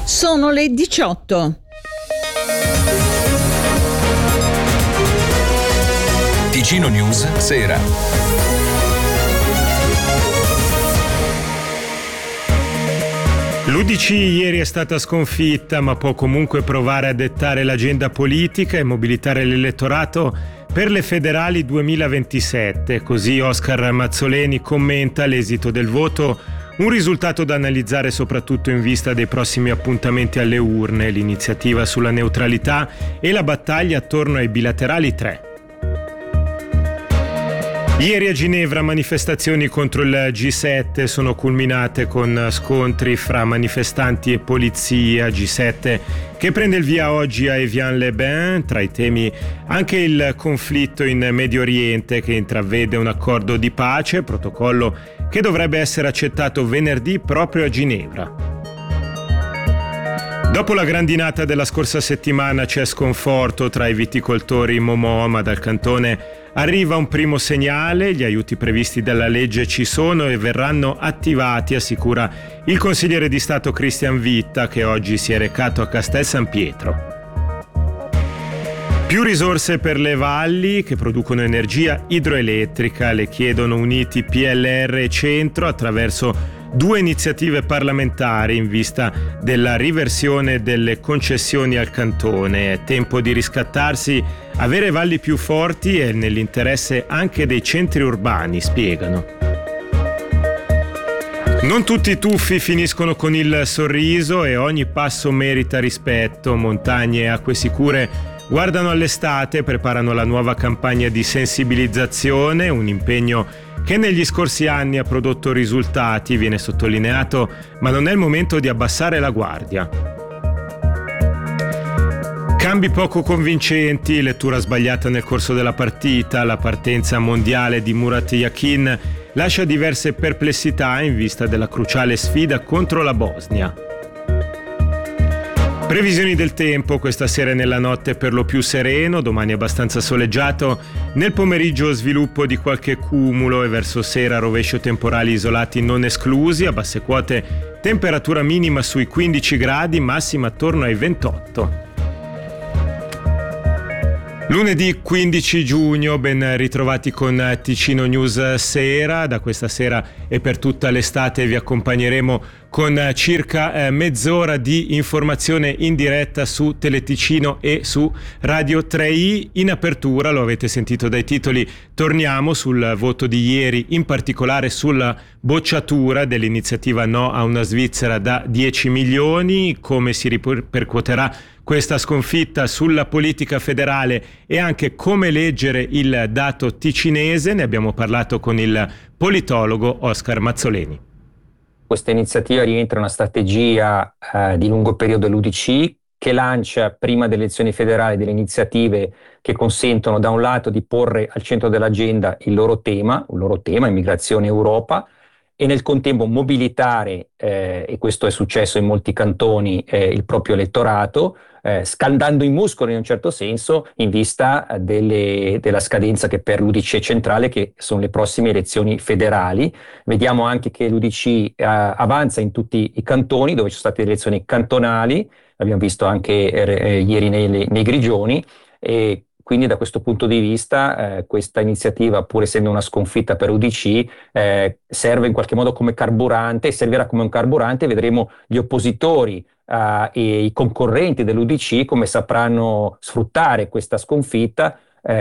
Sono le 18. Ticino News Sera. L'UDC ieri è stata sconfitta, ma può comunque provare a dettare l'agenda politica e mobilitare l'elettorato per le federali 2027. Così Oscar Mazzoleni commenta l'esito del voto, un risultato da analizzare soprattutto in vista dei prossimi appuntamenti alle urne, l'iniziativa sulla neutralità e la battaglia attorno ai bilaterali 3. Ieri a Ginevra manifestazioni contro il G7 sono culminate con scontri fra manifestanti e polizia. G7 che prende il via oggi a Evian-les-Bains, tra i temi anche il conflitto in Medio Oriente che intravede un accordo di pace, protocollo che dovrebbe essere accettato venerdì proprio a Ginevra. Dopo la grandinata della scorsa settimana c'è sconforto tra i viticoltori Momò, ma dal cantone arriva un primo segnale, gli aiuti previsti dalla legge ci sono e verranno attivati, assicura il consigliere di Stato Cristian Vitta, che oggi si è recato a Castel San Pietro. Più risorse per le valli che producono energia idroelettrica, le chiedono uniti PLR e Centro attraverso 2 iniziative parlamentari in vista della riversione delle concessioni al cantone. È tempo di riscattarsi, avere valli più forti è nell'interesse anche dei centri urbani, spiegano. Non tutti i tuffi finiscono con il sorriso e ogni passo merita rispetto. Montagne e acque sicure guardano all'estate e preparano la nuova campagna di sensibilizzazione, un impegno che negli scorsi anni ha prodotto risultati, viene sottolineato, ma non è il momento di abbassare la guardia. Cambi poco convincenti, lettura sbagliata nel corso della partita, la partenza mondiale di Murat Yakin lascia diverse perplessità in vista della cruciale sfida contro la Bosnia. Previsioni del tempo, questa sera e nella notte per lo più sereno, domani abbastanza soleggiato, nel pomeriggio sviluppo di qualche cumulo e verso sera rovescio temporali isolati non esclusi, a basse quote temperatura minima sui 15 gradi, massima attorno ai 28. Lunedì 15 giugno, ben ritrovati con Ticino News Sera. Da questa sera e per tutta l'estate vi accompagneremo con circa mezz'ora di informazione in diretta su Teleticino e su Radio 3i. In apertura, lo avete sentito dai titoli, torniamo sul voto di ieri, in particolare sulla bocciatura dell'iniziativa No a una Svizzera da 10 milioni, come si ripercuoterà questa sconfitta sulla politica federale e anche come leggere il dato ticinese. Ne abbiamo parlato con il politologo Oscar Mazzoleni. Questa iniziativa rientra in una strategia di lungo periodo dell'UDC che lancia prima delle elezioni federali delle iniziative che consentono da un lato di porre al centro dell'agenda il loro tema, immigrazione Europa, e nel contempo mobilitare, e questo è successo in molti cantoni, il proprio elettorato, scaldando i muscoli in un certo senso in vista della scadenza che per l'UDC è centrale, che sono le prossime elezioni federali. Vediamo anche che l'UDC avanza in tutti i cantoni dove ci sono state elezioni cantonali, l'abbiamo visto anche ieri nei Grigioni, e quindi da questo punto di vista questa iniziativa, pur essendo una sconfitta per UDC, serve in qualche modo come carburante, e servirà come un carburante. Vedremo gli oppositori e i concorrenti dell'UDC come sapranno sfruttare questa sconfitta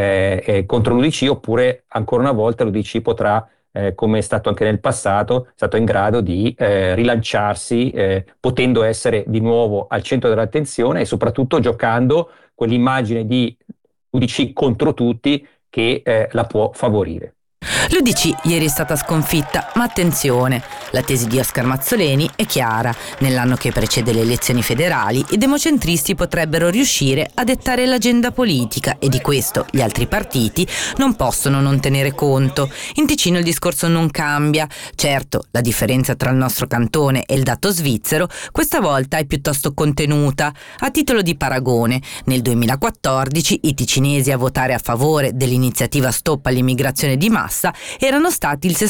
contro l'UDC, oppure ancora una volta l'UDC potrà, come è stato anche nel passato, è stato in grado di rilanciarsi, potendo essere di nuovo al centro dell'attenzione e soprattutto giocando quell'immagine di UDC contro tutti che la può favorire. L'UDC ieri è stata sconfitta, ma attenzione, la tesi di Oscar Mazzoleni è chiara. Nell'anno che precede le elezioni federali, i democentristi potrebbero riuscire a dettare l'agenda politica e di questo gli altri partiti non possono non tenere conto. In Ticino il discorso non cambia. Certo, la differenza tra il nostro cantone e il dato svizzero questa volta è piuttosto contenuta. A titolo di paragone, nel 2014 i ticinesi a votare a favore dell'iniziativa Stop all'immigrazione di massa massa erano stati il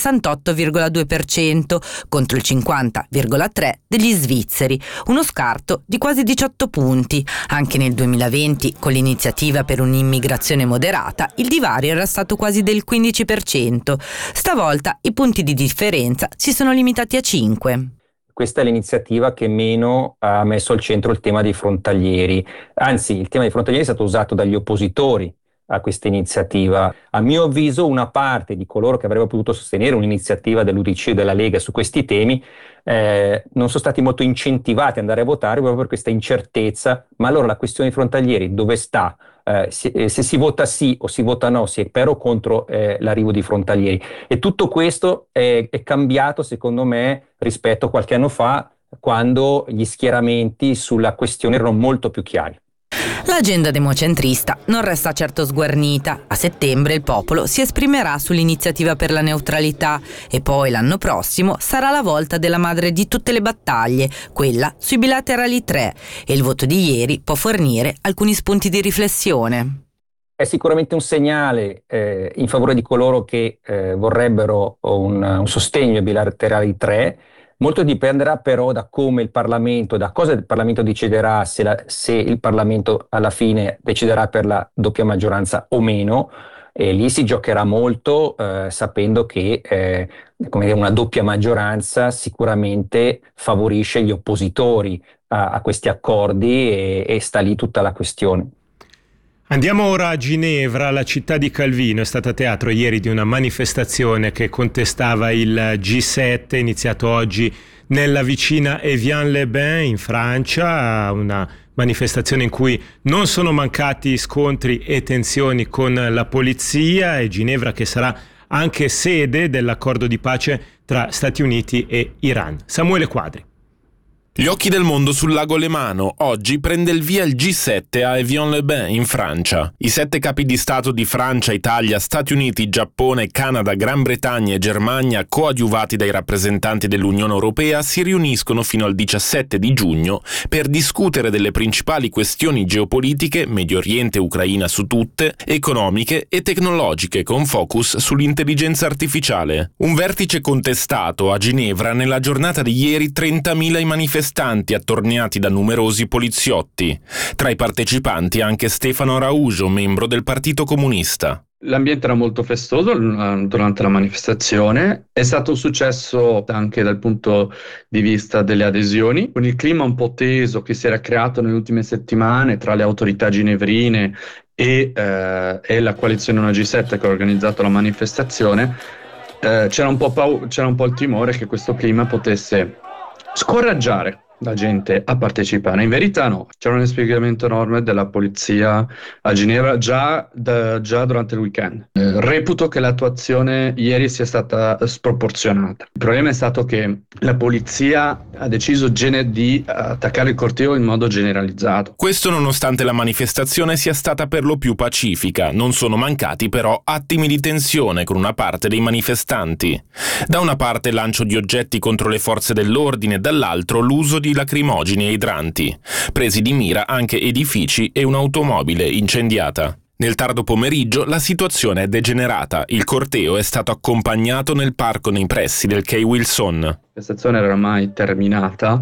68,2% contro il 50,3% degli svizzeri, uno scarto di quasi 18 punti. Anche nel 2020, con l'iniziativa per un'immigrazione moderata, il divario era stato quasi del 15%. Stavolta i punti di differenza si sono limitati a 5. Questa è l'iniziativa che meno ha messo al centro il tema dei frontalieri. Anzi, il tema dei frontalieri è stato usato dagli oppositori a questa iniziativa. A mio avviso, una parte di coloro che avrebbero potuto sostenere un'iniziativa dell'UDC e della Lega su questi temi non sono stati molto incentivati ad andare a votare proprio per questa incertezza. Ma allora la questione dei frontalieri dove sta? Se si vota sì o si vota no, si è per o contro l'arrivo di frontalieri. E tutto questo è cambiato, secondo me, rispetto a qualche anno fa, quando gli schieramenti sulla questione erano molto più chiari. L'agenda democentrista non resta certo sguarnita. A settembre il popolo si esprimerà sull'iniziativa per la neutralità e poi l'anno prossimo sarà la volta della madre di tutte le battaglie, quella sui bilaterali 3, e il voto di ieri può fornire alcuni spunti di riflessione. È sicuramente un segnale in favore di coloro che vorrebbero un sostegno ai bilaterali 3. Molto dipenderà però da come il Parlamento, da cosa il Parlamento deciderà, se il Parlamento alla fine deciderà per la doppia maggioranza o meno. E lì si giocherà molto sapendo che una doppia maggioranza sicuramente favorisce gli oppositori a questi accordi e sta lì tutta la questione. Andiamo ora a Ginevra. La città di Calvino è stata teatro ieri di una manifestazione che contestava il G7, iniziato oggi nella vicina Évian-les-Bains in Francia, una manifestazione in cui non sono mancati scontri e tensioni con la polizia, e Ginevra che sarà anche sede dell'accordo di pace tra Stati Uniti e Iran. Samuele Quadri. Gli occhi del mondo sul lago Lemano. Oggi prende il via il G7 a Évian-les-Bains in Francia. I 7 capi di Stato di Francia, Italia, Stati Uniti, Giappone, Canada, Gran Bretagna e Germania, coadiuvati dai rappresentanti dell'Unione Europea, si riuniscono fino al 17 di giugno per discutere delle principali questioni geopolitiche, Medio Oriente e Ucraina su tutte, economiche e tecnologiche, con focus sull'intelligenza artificiale. Un vertice contestato a Ginevra nella giornata di ieri 30.000 manifestanti attorniati da numerosi poliziotti. Tra i partecipanti anche Stefano Araujo, membro del Partito Comunista. L'ambiente era molto festoso durante la manifestazione, è stato un successo anche dal punto di vista delle adesioni, con il clima un po' teso che si era creato nelle ultime settimane tra le autorità ginevrine e la coalizione 1G7 che ha organizzato la manifestazione. C'era un po' il timore che questo clima potesse scoraggiare la gente a partecipare. In verità no, c'era un esplegamento enorme della polizia a Ginevra già durante il weekend. Reputo che l'attuazione ieri sia stata sproporzionata. Il problema è stato che la polizia ha deciso di attaccare il corteo in modo generalizzato. Questo nonostante la manifestazione sia stata per lo più pacifica. Non sono mancati però attimi di tensione con una parte dei manifestanti. Da una parte lancio di oggetti contro le forze dell'ordine, dall'altro l'uso di lacrimogeni e idranti. Presi di mira anche edifici e un'automobile incendiata. Nel tardo pomeriggio la situazione è degenerata. Il corteo è stato accompagnato nel parco nei pressi del Quai Wilson. La manifestazione era ormai terminata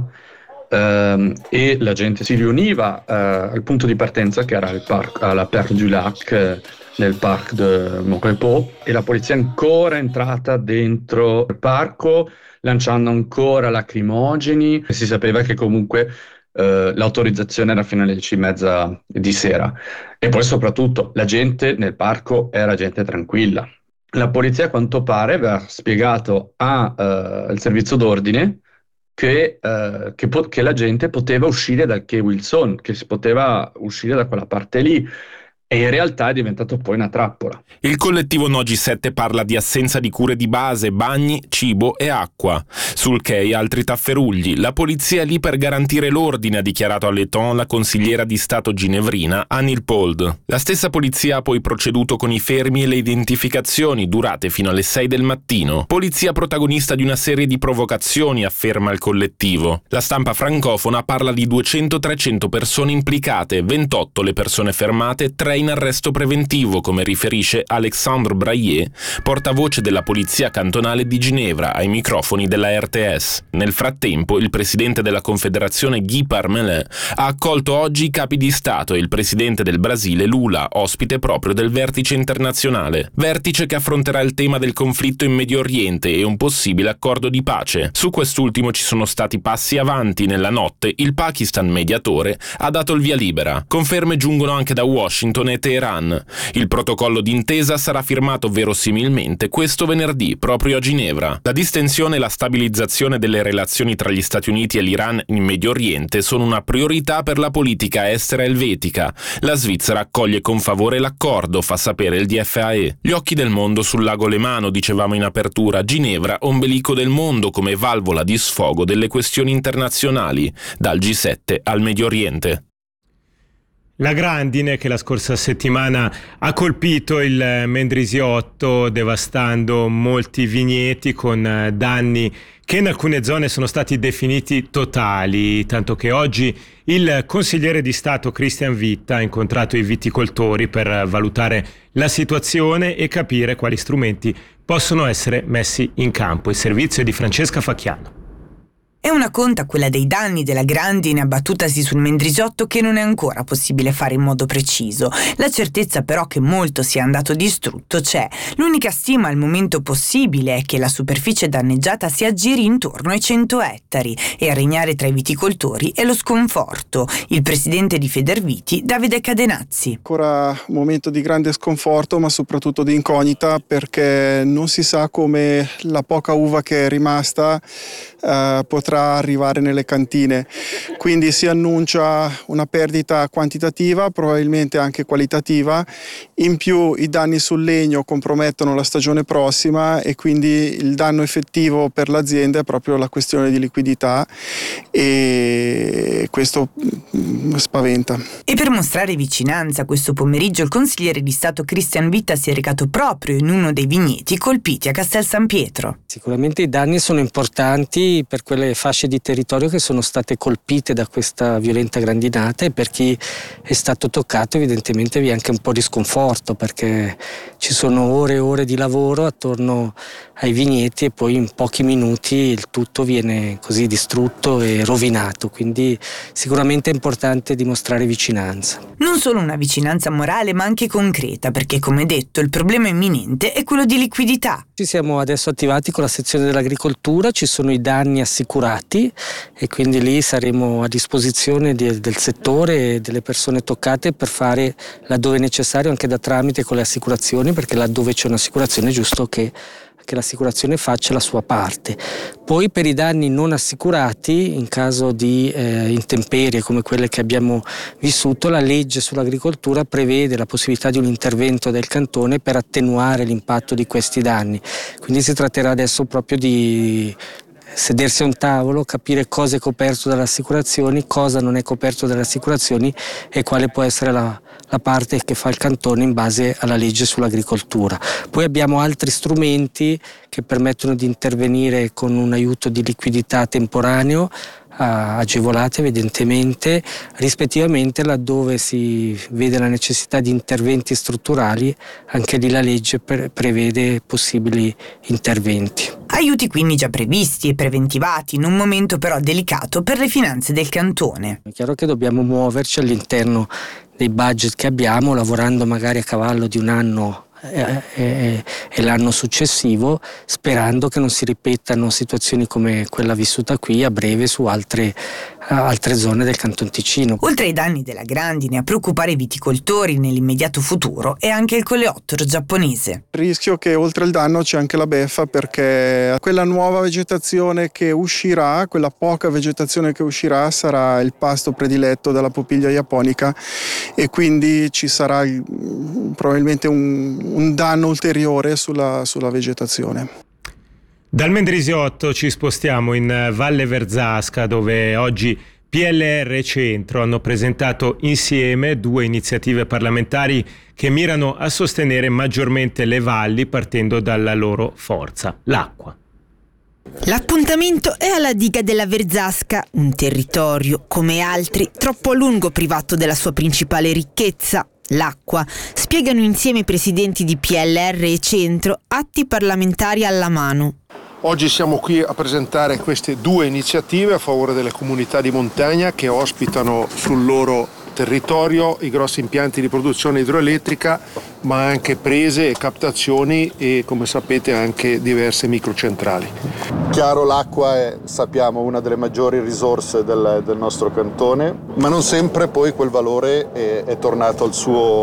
e la gente si riuniva al punto di partenza che era alla Perle du Lac, nel Parc de Montrepos, e la polizia è ancora entrata dentro il parco lanciando ancora lacrimogeni. Si sapeva che comunque l'autorizzazione era fino alle 10:30 di sera, e poi soprattutto la gente nel parco era gente tranquilla. La polizia a quanto pare aveva spiegato al servizio d'ordine che la gente poteva uscire dal Quai Wilson, che si poteva uscire da quella parte lì. E in realtà è diventato poi una trappola. Il collettivo No G7 parla di assenza di cure di base, bagni, cibo e acqua. Sul quai altri tafferugli. La polizia è lì per garantire l'ordine, ha dichiarato all'Eton la consigliera di Stato ginevrina Anil Pold. La stessa polizia ha poi proceduto con i fermi e le identificazioni, durate fino alle 6 del mattino. Polizia protagonista di una serie di provocazioni, afferma il collettivo. La stampa francofona parla di 200-300 persone implicate, 28 le persone fermate, 3 in arresto preventivo, come riferisce Alexandre Braillet, portavoce della polizia cantonale di Ginevra, ai microfoni della RTS. Nel frattempo, il presidente della Confederazione Guy Parmelin ha accolto oggi i capi di Stato e il presidente del Brasile Lula, ospite proprio del vertice internazionale. Vertice che affronterà il tema del conflitto in Medio Oriente e un possibile accordo di pace. Su quest'ultimo ci sono stati passi avanti. Nella notte il Pakistan, mediatore, ha dato il via libera. Conferme giungono anche da Washington e Teheran. Il protocollo d'intesa sarà firmato verosimilmente questo venerdì, proprio a Ginevra. La distensione e la stabilizzazione delle relazioni tra gli Stati Uniti e l'Iran in Medio Oriente sono una priorità per la politica estera elvetica. La Svizzera accoglie con favore l'accordo, fa sapere il DFAE. Gli occhi del mondo sul lago Lemano, dicevamo in apertura. Ginevra, ombelico del mondo come valvola di sfogo delle questioni internazionali, dal G7 al Medio Oriente. La grandine che la scorsa settimana ha colpito il Mendrisiotto, devastando molti vigneti con danni che in alcune zone sono stati definiti totali, tanto che oggi il consigliere di Stato Christian Witta ha incontrato i viticoltori per valutare la situazione e capire quali strumenti possono essere messi in campo. Il servizio è di Francesca Facchiano. È una conta quella dei danni della grandine abbattutasi sul Mendrisiotto che non è ancora possibile fare in modo preciso. La certezza però che molto sia andato distrutto c'è. L'unica stima al momento possibile è che la superficie danneggiata si aggiri intorno ai 100 ettari e a regnare tra i viticoltori è lo sconforto. Il presidente di Federviti, Davide Cadenazzi. Ancora un momento di grande sconforto, ma soprattutto di incognita, perché non si sa come la poca uva che è rimasta potrà arrivare nelle cantine, quindi si annuncia una perdita quantitativa, probabilmente anche qualitativa. In più i danni sul legno compromettono la stagione prossima e quindi il danno effettivo per l'azienda è proprio la questione di liquidità, e questo spaventa. E per mostrare vicinanza questo pomeriggio il consigliere di Stato Christian Witta si è recato proprio in uno dei vigneti colpiti a Castel San Pietro. Sicuramente i danni sono importanti per quelle fasce di territorio che sono state colpite da questa violenta grandinata, e per chi è stato toccato evidentemente vi è anche un po' di sconforto, perché ci sono ore e ore di lavoro attorno ai vigneti e poi in pochi minuti il tutto viene così distrutto e rovinato, quindi sicuramente è importante dimostrare vicinanza. Non solo una vicinanza morale ma anche concreta, perché come detto il problema imminente è quello di liquidità. Ci siamo adesso attivati con la sezione dell'agricoltura, ci sono i danni assicurati e quindi lì saremo a disposizione del settore e delle persone toccate per fare laddove necessario anche da tramite con le assicurazioni, perché laddove c'è un'assicurazione è giusto che l'assicurazione faccia la sua parte. Poi per i danni non assicurati, in caso di intemperie come quelle che abbiamo vissuto, la legge sull'agricoltura prevede la possibilità di un intervento del cantone per attenuare l'impatto di questi danni. Quindi si tratterà adesso proprio di sedersi a un tavolo, capire cosa è coperto dalle assicurazioni, cosa non è coperto dalle assicurazioni e quale può essere la parte che fa il cantone in base alla legge sull'agricoltura. Poi abbiamo altri strumenti che permettono di intervenire con un aiuto di liquidità temporaneo, agevolate evidentemente, rispettivamente laddove si vede la necessità di interventi strutturali, anche lì la legge prevede possibili interventi. Aiuti quindi già previsti e preventivati in un momento però delicato per le finanze del cantone. È chiaro che dobbiamo muoverci all'interno dei budget che abbiamo, lavorando magari a cavallo di un anno e l'anno successivo, sperando che non si ripetano situazioni come quella vissuta qui a breve su altre zone del Canton Ticino. Oltre ai danni della grandine, a preoccupare i viticoltori nell'immediato futuro è anche il coleottero giapponese. Il rischio che oltre il danno c'è anche la beffa, perché quella nuova vegetazione che uscirà, quella poca vegetazione che uscirà, sarà il pasto prediletto dalla popiglia japonica, e quindi ci sarà probabilmente un danno ulteriore sulla vegetazione. Dal Mendrisiotto ci spostiamo in Valle Verzasca, dove oggi PLR e Centro hanno presentato insieme 2 iniziative parlamentari che mirano a sostenere maggiormente le valli partendo dalla loro forza, l'acqua. L'appuntamento è alla diga della Verzasca, un territorio, come altri, troppo a lungo privato della sua principale ricchezza. l'acqua. Spiegano insieme i presidenti di PLR e Centro, atti parlamentari alla mano. Oggi siamo qui a presentare queste due iniziative a favore delle comunità di montagna che ospitano sul loro territorio i grossi impianti di produzione idroelettrica, ma anche prese e captazioni e, come sapete, anche diverse microcentrali. Chiaro, l'acqua è, sappiamo, una delle maggiori risorse del nostro cantone, ma non sempre poi quel valore è tornato al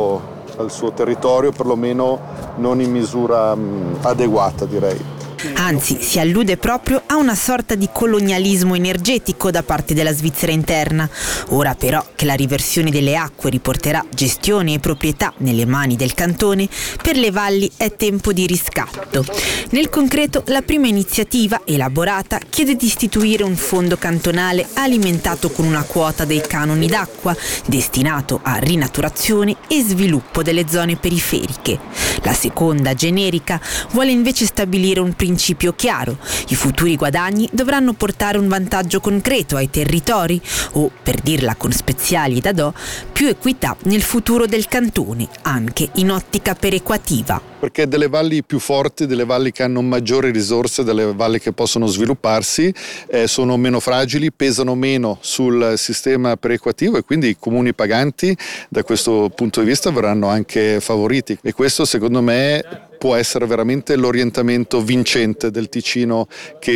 suo territorio, perlomeno non in misura adeguata, direi. Anzi, si allude proprio a una sorta di colonialismo energetico da parte della Svizzera interna. Ora però che la riversione delle acque riporterà gestione e proprietà nelle mani del cantone, per le valli è tempo di riscatto. Nel concreto, la prima iniziativa elaborata chiede di istituire un fondo cantonale alimentato con una quota dei canoni d'acqua, destinato a rinaturazione e sviluppo delle zone periferiche. La seconda, generica, vuole invece stabilire un principio chiaro: i futuri guadagni dovranno portare un vantaggio concreto ai territori o, per dirla con Speziali e Dadò, più equità nel futuro del cantone, anche in ottica perequativa. Perché delle valli più forti, delle valli che hanno maggiori risorse, delle valli che possono svilupparsi, sono meno fragili, pesano meno sul sistema perequativo e quindi i comuni paganti da questo punto di vista verranno anche favoriti, e questo secondo me può essere veramente l'orientamento vincente del Ticino,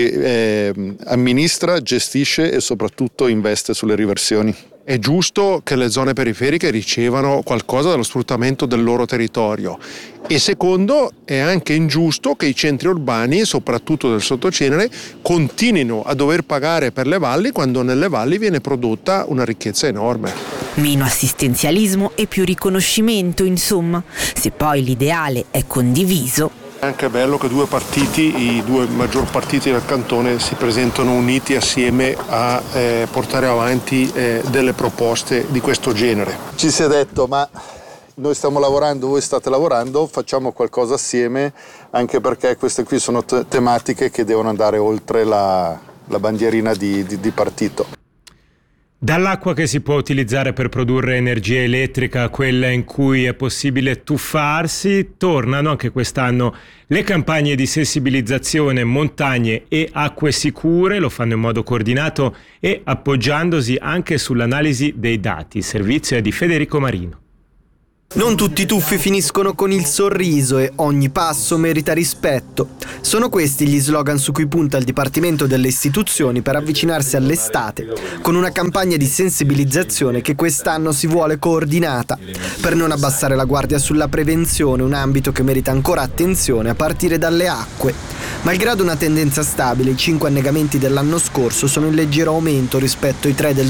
che amministra, gestisce e soprattutto investe sulle riversioni. È giusto che le zone periferiche ricevano qualcosa dallo sfruttamento del loro territorio, e secondo, è anche ingiusto che i centri urbani, soprattutto del Sottocenere, continuino a dover pagare per le valli quando nelle valli viene prodotta una ricchezza enorme. Meno assistenzialismo e più riconoscimento, insomma. Se poi l'ideale è condiviso. È anche bello che due partiti, i due maggior partiti del cantone, si presentano uniti assieme a portare avanti delle proposte di questo genere. Ci si è detto, ma noi stiamo lavorando, voi state lavorando, facciamo qualcosa assieme, anche perché queste qui sono tematiche che devono andare oltre la bandierina di partito. Dall'acqua che si può utilizzare per produrre energia elettrica a quella in cui è possibile tuffarsi, tornano anche quest'anno le campagne di sensibilizzazione montagne e acque sicure. Lo fanno in modo coordinato e appoggiandosi anche sull'analisi dei dati. Il servizio è di Federico Marino. Non tutti i tuffi finiscono con il sorriso e ogni passo merita rispetto. Sono questi gli slogan su cui punta il Dipartimento delle Istituzioni per avvicinarsi all'estate, con una campagna di sensibilizzazione che quest'anno si vuole coordinata, per non abbassare la guardia sulla prevenzione, un ambito che merita ancora attenzione a partire dalle acque. Malgrado una tendenza stabile, i 5 annegamenti dell'anno scorso sono in leggero aumento rispetto ai 3 del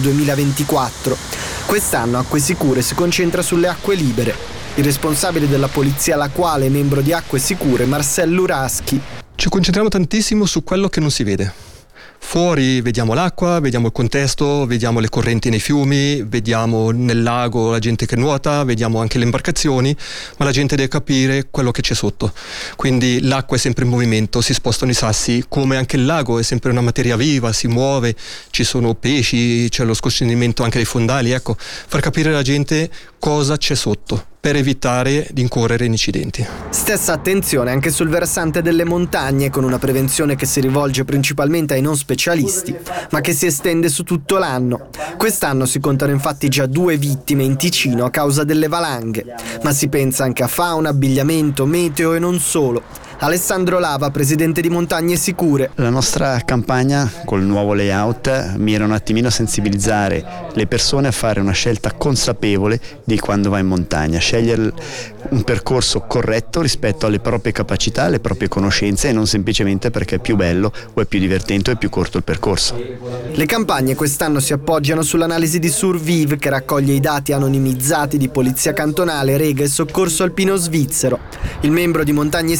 2024. Quest'anno Acque Sicure si concentra sulle acque libere. Il responsabile della polizia lacquale e membro di Acque Sicure, Marcello Uraschi. Ci concentriamo tantissimo su quello che non si vede. Fuori vediamo l'acqua, vediamo il contesto, vediamo le correnti nei fiumi, vediamo nel lago la gente che nuota, vediamo anche le imbarcazioni, ma la gente deve capire quello che c'è sotto. Quindi l'acqua è sempre in movimento, si spostano i sassi, come anche il lago è sempre una materia viva, si muove, ci sono pesci, c'è lo scoscendimento anche dei fondali, ecco, far capire alla gente cosa c'è sotto, per evitare di incorrere in incidenti. Stessa attenzione anche sul versante delle montagne, con una prevenzione che si rivolge principalmente ai non specialisti, ma che si estende su tutto l'anno. Quest'anno si contano infatti già 2 vittime in Ticino a causa delle valanghe, ma si pensa anche a fauna, abbigliamento, meteo e non solo. Alessandro Lava, presidente di Montagne Sicure. La nostra campagna col nuovo layout mira un attimino a sensibilizzare le persone a fare una scelta consapevole di quando va in montagna, scegliere un percorso corretto rispetto alle proprie capacità, alle proprie conoscenze, e non semplicemente perché è più bello o è più divertente o è più corto il percorso. Le campagne quest'anno si appoggiano sull'analisi di Surviv, che raccoglie i dati anonimizzati di Polizia Cantonale, Rega e Soccorso Alpino Svizzero. Il membro di Montagne Sicure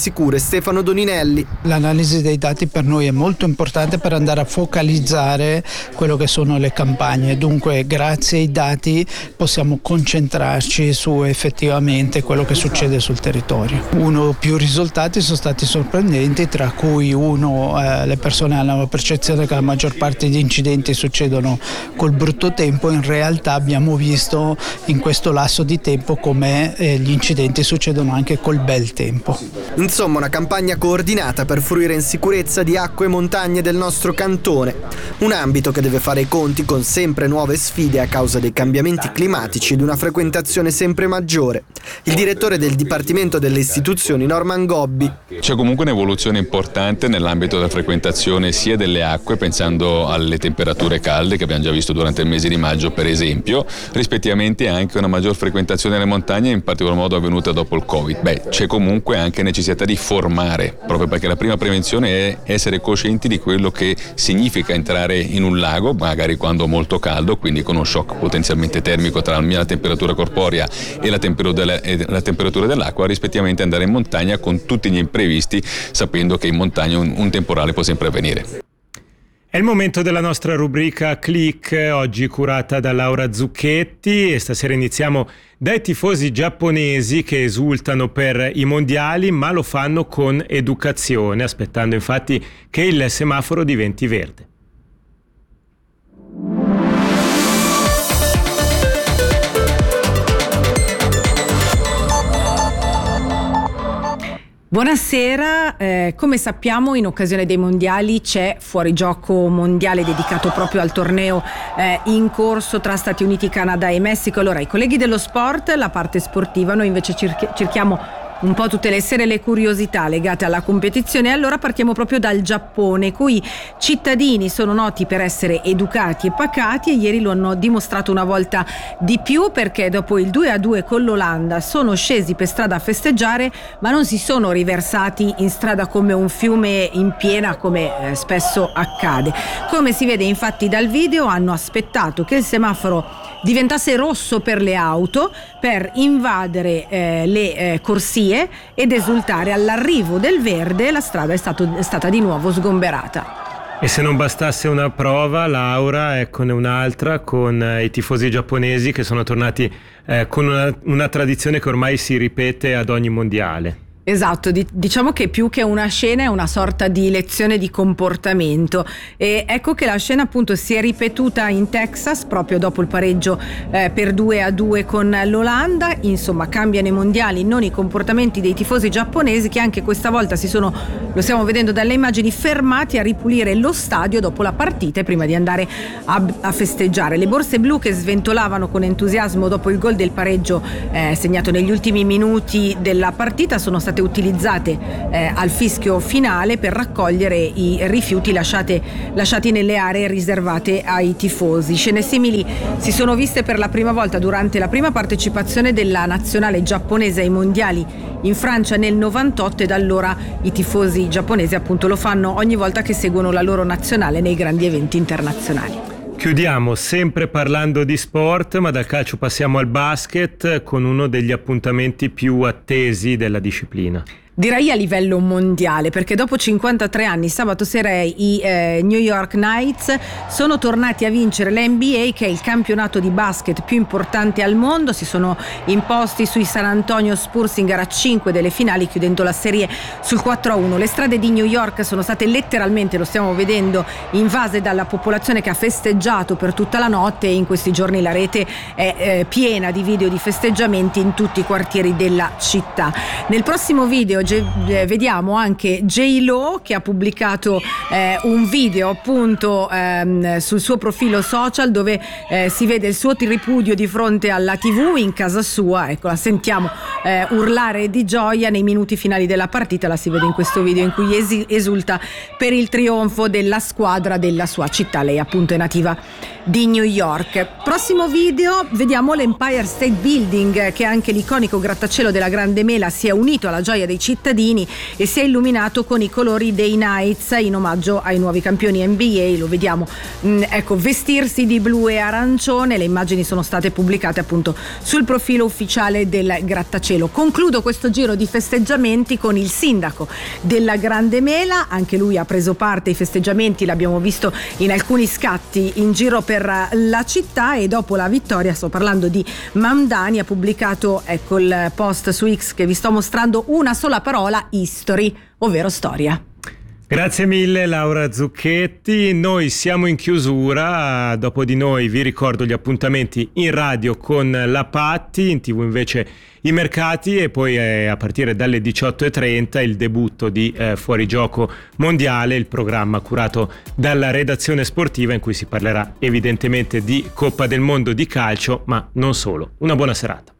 Stefano Doninelli. L'analisi dei dati per noi è molto importante per andare a focalizzare quello che sono le campagne, dunque grazie ai dati possiamo concentrarci su effettivamente quello che succede sul territorio. Uno o più risultati sono stati sorprendenti, tra cui le persone hanno la percezione che la maggior parte degli incidenti succedono col brutto tempo. In realtà abbiamo visto in questo lasso di tempo come gli incidenti succedono anche col bel tempo. Insomma, una campagna coordinata per fruire in sicurezza di acque e montagne del nostro cantone, un ambito che deve fare i conti con sempre nuove sfide a causa dei cambiamenti climatici ed una frequentazione sempre maggiore. Il direttore del Dipartimento delle Istituzioni, Norman Gobbi. C'è comunque un'evoluzione importante nell'ambito della frequentazione sia delle acque, pensando alle temperature calde che abbiamo già visto durante il mese di maggio per esempio, rispettivamente anche una maggior frequentazione nelle montagne, in particolar modo avvenuta dopo il Covid. C'è comunque anche necessità di formare, proprio perché la prima prevenzione è essere coscienti di quello che significa entrare in un lago, magari quando molto caldo, quindi con uno shock potenzialmente termico tra la temperatura corporea e la temperatura dell'acqua, rispettivamente andare in montagna con tutti gli imprevisti, sapendo che in montagna un temporale può sempre avvenire. È il momento della nostra rubrica Click, oggi curata da Laura Zucchetti, e stasera iniziamo dai tifosi giapponesi che esultano per i mondiali, ma lo fanno con educazione, aspettando infatti che il semaforo diventi verde. Buonasera, come sappiamo in occasione dei mondiali c'è fuorigioco mondiale dedicato proprio al torneo in corso tra Stati Uniti, Canada e Messico. Allora i colleghi dello sport, la parte sportiva, noi invece cerchiamo un po' tutte le sere le curiosità legate alla competizione. Allora partiamo proprio dal Giappone, cui cittadini sono noti per essere educati e pacati, e ieri lo hanno dimostrato una volta di più, perché dopo il 2-2 con l'Olanda sono scesi per strada a festeggiare, ma non si sono riversati in strada come un fiume in piena, come spesso accade. Come si vede infatti dal video, hanno aspettato che il semaforo diventasse rosso per le auto per invadere le corsie ed esultare. All'arrivo del verde la strada è stata di nuovo sgomberata. E se non bastasse una prova, Laura, eccone un'altra con i tifosi giapponesi che sono tornati con una tradizione che ormai si ripete ad ogni mondiale. Esatto, diciamo che più che una scena è una sorta di lezione di comportamento, e ecco che la scena appunto si è ripetuta in Texas proprio dopo il pareggio per 2-2 con l'Olanda. Insomma, cambiano i mondiali, non i comportamenti dei tifosi giapponesi, che anche questa volta lo stiamo vedendo dalle immagini, fermati a ripulire lo stadio dopo la partita e prima di andare a festeggiare. Le borse blu che sventolavano con entusiasmo dopo il gol del pareggio segnato negli ultimi minuti della partita sono state utilizzate al fischio finale per raccogliere i rifiuti lasciati nelle aree riservate ai tifosi. Scene simili si sono viste per la prima volta durante la prima partecipazione della nazionale giapponese ai mondiali in Francia nel 98, e da allora i tifosi giapponesi appunto lo fanno ogni volta che seguono la loro nazionale nei grandi eventi internazionali. Chiudiamo sempre parlando di sport, ma dal calcio passiamo al basket con uno degli appuntamenti più attesi della disciplina. Direi a livello mondiale, perché dopo 53 anni sabato sera i New York Knights sono tornati a vincere l'NBA, che è il campionato di basket più importante al mondo. Si sono imposti sui San Antonio Spurs in gara 5 delle finali, chiudendo la serie sul 4-1. Le strade di New York sono state letteralmente, lo stiamo vedendo, invase dalla popolazione che ha festeggiato per tutta la notte, e in questi giorni la rete è piena di video di festeggiamenti in tutti i quartieri della città. Nel prossimo video vediamo anche J-Lo, che ha pubblicato un video appunto sul suo profilo social, dove si vede il suo tripudio di fronte alla TV in casa sua. Ecco, la sentiamo urlare di gioia nei minuti finali della partita. La si vede in questo video in cui esulta per il trionfo della squadra della sua città. Lei appunto è nativa di New York. Prossimo video, vediamo l'Empire State Building, che è anche l'iconico grattacielo della Grande Mela, si è unito alla gioia dei cittadini cittadini e si è illuminato con i colori dei Knights in omaggio ai nuovi campioni NBA. Lo vediamo vestirsi di blu e arancione. Le immagini sono state pubblicate appunto sul profilo ufficiale del grattacielo. Concludo questo giro di festeggiamenti con il sindaco della Grande Mela. Anche lui ha preso parte ai festeggiamenti, l'abbiamo visto in alcuni scatti in giro per la città, e dopo la vittoria, sto parlando di Mamdani, ha pubblicato il post su X che vi sto mostrando, una sola parola: history, ovvero storia. Grazie mille Laura Zucchetti, noi siamo in chiusura, dopo di noi vi ricordo gli appuntamenti in radio con la Patti, in TV invece i mercati, e poi a partire dalle 18:30 il debutto di Fuorigioco Mondiale, il programma curato dalla redazione sportiva in cui si parlerà evidentemente di Coppa del Mondo di calcio, ma non solo. Una buona serata.